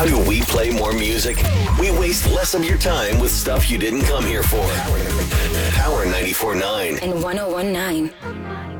do we play more music? We waste less of your time with stuff you didn't come here for. Power 94.9 and 101.9.